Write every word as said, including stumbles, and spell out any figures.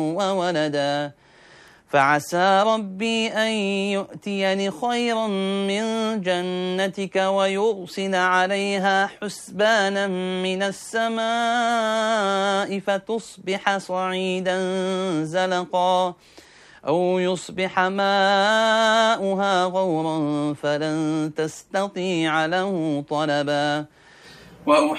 وولدا فعسى ربي أن يؤتيني خيرا من جنتك ويرسل عليها حسبانا من السماء فتصبح صعيدا زلقا أو يصبح ماؤها غورا فلن تستطيع له طلبا.